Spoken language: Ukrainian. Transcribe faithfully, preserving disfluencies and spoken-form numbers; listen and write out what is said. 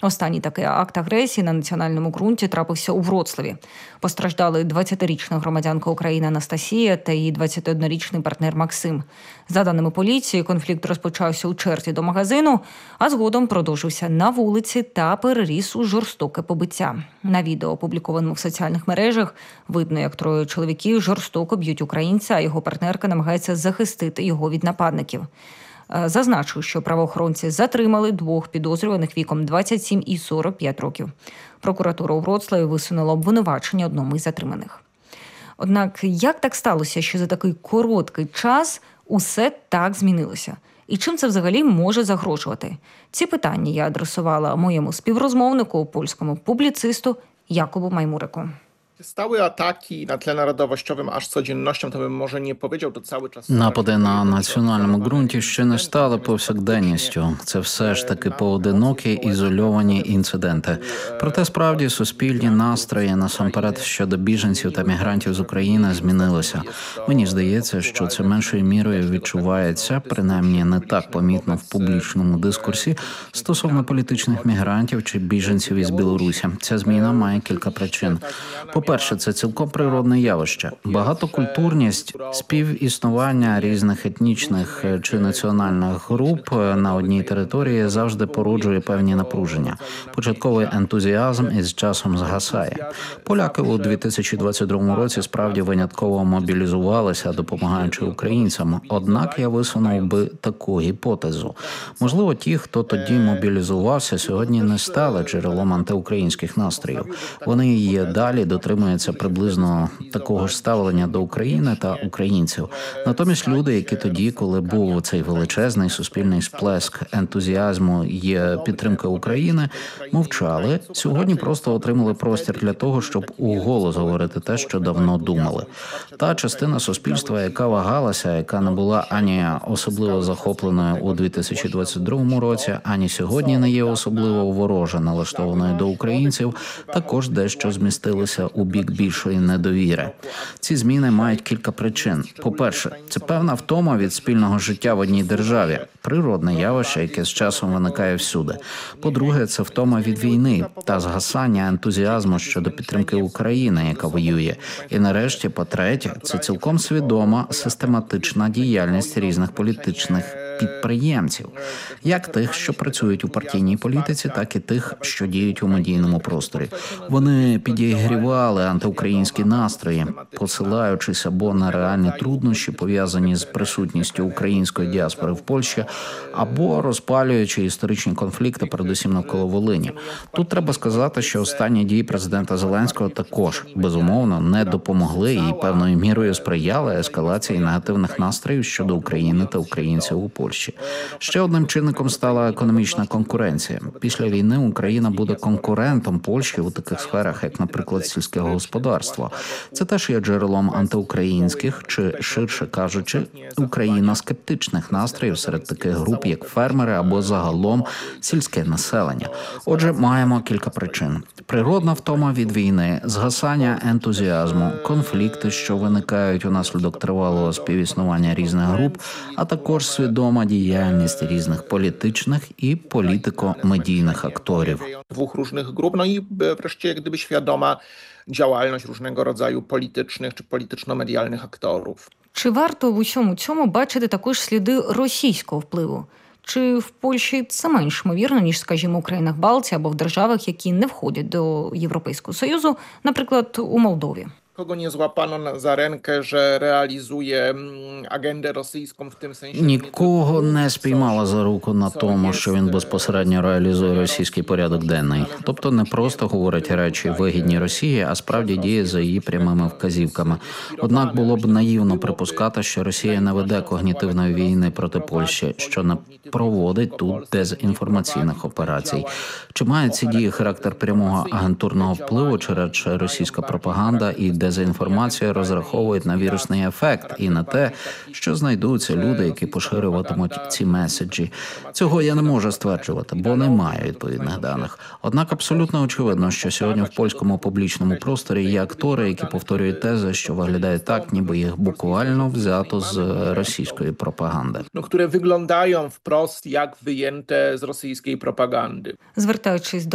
Останній такий акт агресії на національному ґрунті трапився у Вроцлаві. Постраждали двадцятирічна громадянка України Анастасія та її двадцятиоднорічний партнер Максим. За даними поліції, конфлікт розпочався у черзі до магазину, а згодом продовжився на вулиці та переріс у жорстоке побиття. На відео, опублікованому в соціальних мережах, видно, як троє чоловіків жорстоко б'ють українця, а його партнерка намагається захистити його від нападників. Зазначу, що правоохоронці затримали двох підозрюваних віком двадцять сім і сорок п'ять років. Прокуратура у Вроцлаві висунула обвинувачення одному із затриманих. Однак, як так сталося, що за такий короткий час усе так змінилося? І чим це взагалі може загрожувати? Ці питання я адресувала моєму співрозмовнику, польському публіцисту Jakubу Majmureku. Stały ataki na tle narodowościowym aż codziennością, to bym może nie powiedział, to cały czas... Напади на національному ґрунті ще не стали повсякденністю. Це все ж таки поодинокі, ізольовані інциденти. Проте справді суспільні настрої, насамперед щодо біженців та мігрантів з України, змінилися. Мені здається, що це меншою мірою відчувається, принаймні не так помітно в публічному дискурсі, стосовно політичних мігрантів чи біженців із Білорусі. Ця зміна має кілька причин. По-перше, це цілком природне явище. Багатокультурність, співіснування різних етнічних чи національних груп на одній території завжди породжує певні напруження. Початковий ентузіазм із часом згасає. Поляки у дві тисячі двадцять другому році справді винятково мобілізувалися, допомагаючи українцям. Однак я висунув би таку гіпотезу. Можливо, ті, хто тоді мобілізувався, сьогодні не стали джерелом антиукраїнських настроїв. Вони є далі до дотримується приблизно такого ж ставлення до України та українців. Натомість люди, які тоді, коли був цей величезний суспільний сплеск ентузіазму і підтримки України, мовчали, сьогодні просто отримали простір для того, щоб уголос говорити те, що давно думали. Та частина суспільства, яка вагалася, яка не була ані особливо захопленою у дві тисячі двадцять другому році, ані сьогодні не є особливо вороже налаштованою до українців, також дещо змістилися у бік більшої недовіри. Ці зміни мають кілька причин. По-перше, це певна втома від спільного життя в одній державі. Природне явище, яке з часом виникає всюди. По-друге, це втома від війни та згасання ентузіазму щодо підтримки України, яка воює. І нарешті, по-третє, це цілком свідома, систематична діяльність різних політичних підприємців. Як тих, що працюють у партійній політиці, так і тих, що діють у медійному просторі. Вони підігрівали антиукраїнські настрої, посилаючись або на реальні труднощі, пов'язані з присутністю української діаспори в Польщі, або розпалюючи історичні конфлікти, передусім навколо Волині. Тут треба сказати, що останні дії президента Зеленського також, безумовно, не допомогли і певною мірою сприяли ескалації негативних настроїв щодо України та українців у Польщі. Ще одним чинником стала економічна конкуренція. Після війни Україна буде конкурентом Польщі у таких сферах, як, наприклад, сільське господарство. Це теж є джерелом антиукраїнських, чи, ширше кажучи, україно-скептичних настроїв серед таких груп, як фермери або загалом сільське населення. Отже, маємо кілька причин. Природна втома від війни, згасання ентузіазму, конфлікти, що виникають унаслідок тривалого співіснування різних груп, а також свідома діяльність різних політичних і політико-медійних акторів. Двох різних груп, ну і врешті, як gdyby świadoma działalność różnego rodzaju politycznych czy polityczno-medialnych aktorów. Чи варто в усьому цьому бачити також сліди російського впливу? Чи в Польщі це менш ймовірно, ніж, скажімо, у країнах Балтії або в державах, які не входять до Європейського Союзу, наприклад, у Молдові? Kogo nie złapano za rękę, że realizuje agendę rosyjską w tym sensie... Нікого не спіймала за руку на тому, що він безпосередньо реалізує російський порядок денний. Тобто не просто говорить речі вигідні Росії, а справді діє за її прямими вказівками. Однак було б наївно припускати, що Росія не веде когнітивної війни проти Польщі, що не проводить тут дезінформаційних операцій. Чи мають ці дії характер прямого агентурного впливу, чи радше російська пропаганда і дезінформація розраховують на вірусний ефект і на те, що знайдуться люди, які поширюватимуть ці меседжі. Цього я не можу стверджувати, бо не маю відповідних даних. Однак абсолютно очевидно, що сьогодні в польському публічному просторі є актори, які повторюють тези, що виглядають так, ніби їх буквально взято з російської пропаганди. Ну, які виглядають впрост як виєнте з російської пропаганди. Звертаючись до